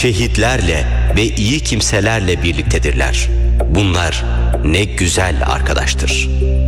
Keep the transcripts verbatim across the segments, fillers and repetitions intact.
şehitlerle ve iyi kimselerle birliktedirler. Bunlar ne güzel arkadaştır.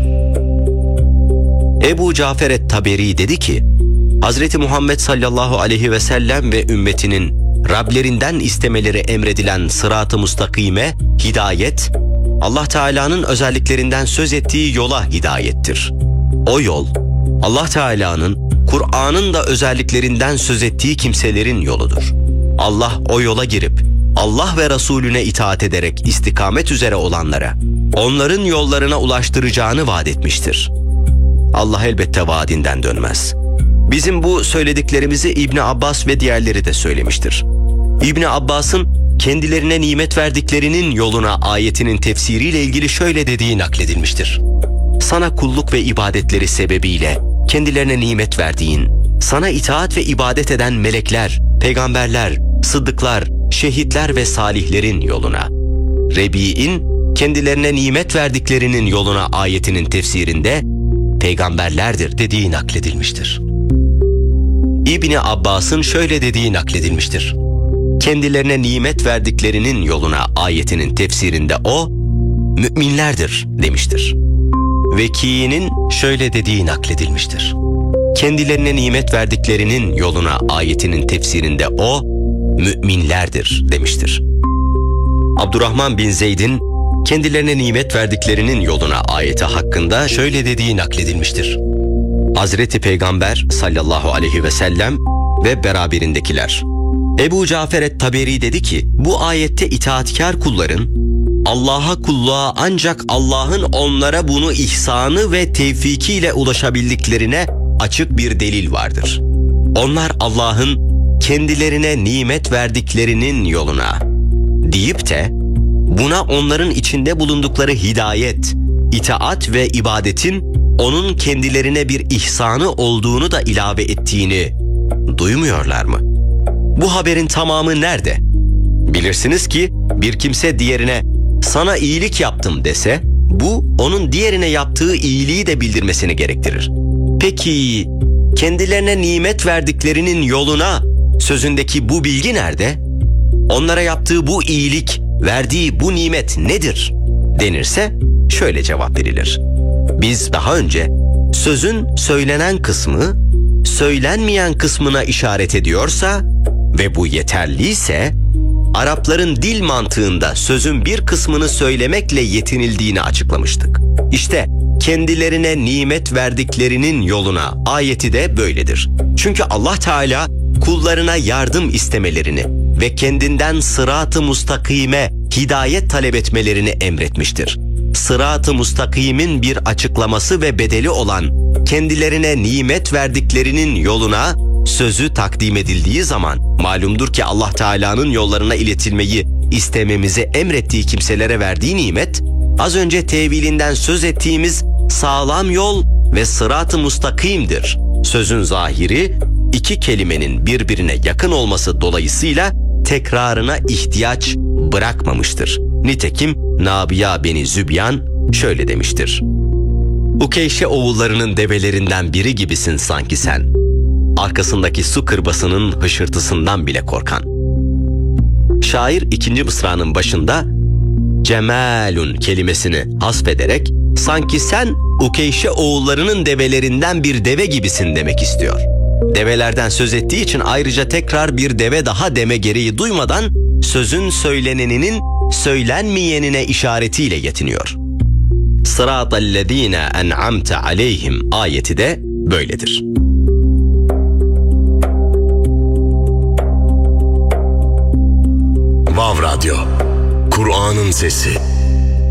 Ebu Cafer et-Taberi dedi ki, Hazreti Muhammed sallallahu aleyhi ve sellem ve ümmetinin Rablerinden istemeleri emredilen sırat-ı mustakime hidayet, Allah Teala'nın özelliklerinden söz ettiği yola hidayettir. O yol, Allah Teala'nın Kur'an'ın da özelliklerinden söz ettiği kimselerin yoludur. Allah o yola girip Allah ve Resulüne itaat ederek istikamet üzere olanlara, onların yollarına ulaştıracağını vaat etmiştir. Allah elbette vaadinden dönmez. Bizim bu söylediklerimizi İbni Abbas ve diğerleri de söylemiştir. İbni Abbas'ın kendilerine nimet verdiklerinin yoluna ayetinin tefsiriyle ilgili şöyle dediği nakledilmiştir. Sana kulluk ve ibadetleri sebebiyle kendilerine nimet verdiğin, sana itaat ve ibadet eden melekler, peygamberler, sıddıklar, şehitler ve salihlerin yoluna. Rebi'in kendilerine nimet verdiklerinin yoluna ayetinin tefsirinde peygamberlerdir dediği nakledilmiştir. İbni Abbas'ın şöyle dediği nakledilmiştir. Kendilerine nimet verdiklerinin yoluna ayetinin tefsirinde o, müminlerdir demiştir. Veki'nin şöyle dediği nakledilmiştir. Kendilerine nimet verdiklerinin yoluna ayetinin tefsirinde o, müminlerdir demiştir. Abdurrahman bin Zeyd'in kendilerine nimet verdiklerinin yoluna ayeti hakkında şöyle dediği nakledilmiştir. Hazreti Peygamber sallallahu aleyhi ve sellem ve beraberindekiler. Ebu Cafer et-Taberi dedi ki, bu ayette itaatkar kulların Allah'a kulluğa ancak Allah'ın onlara bunu ihsanı ve tevfikiyle ulaşabildiklerine açık bir delil vardır. Onlar Allah'ın kendilerine nimet verdiklerinin yoluna deyip de buna onların içinde bulundukları hidayet, itaat ve ibadetin onun kendilerine bir ihsanı olduğunu da ilave ettiğini duymuyorlar mı? Bu haberin tamamı nerede? Bilirsiniz ki bir kimse diğerine sana iyilik yaptım dese, bu onun diğerine yaptığı iyiliği de bildirmesini gerektirir. Peki kendilerine nimet verdiklerinin yoluna sözündeki bu bilgi nerede? Onlara yaptığı bu iyilik, verdiği bu nimet nedir denirse şöyle cevap verilir. Biz daha önce sözün söylenen kısmı, söylenmeyen kısmına işaret ediyorsa ve bu yeterliyse, Arapların dil mantığında sözün bir kısmını söylemekle yetinildiğini açıklamıştık. İşte kendilerine nimet verdiklerinin yoluna ayeti de böyledir. Çünkü Allah Teala kullarına yardım istemelerini ve kendinden sırat-ı mustakime hidayet talep etmelerini emretmiştir. Sırat-ı mustakimin bir açıklaması ve bedeli olan kendilerine nimet verdiklerinin yoluna sözü takdim edildiği zaman malumdur ki Allah Teala'nın yollarına iletilmeyi istememizi emrettiği kimselere verdiği nimet, az önce tevilinden söz ettiğimiz sağlam yol ve sırat-ı mustakimdir. Sözün zahiri iki kelimenin birbirine yakın olması dolayısıyla tekrarına ihtiyaç bırakmamıştır. Nitekim Nabiya Beni Zübyan şöyle demiştir. Ukeyşe oğullarının develerinden biri gibisin sanki sen. Arkasındaki su kırbasının hışırtısından bile korkan. Şair ikinci mısranın başında cemalun kelimesini hasfederek sanki sen Ukeyşe oğullarının develerinden bir deve gibisin demek istiyor. Develerden söz ettiği için ayrıca tekrar bir deve daha deme gereği duymadan sözün söyleneninin söylenmeyenine işaretiyle yetiniyor. Sıratallezine en'amte aleyhim ayeti de böyledir. Vav Radyo, Kur'an'ın sesi.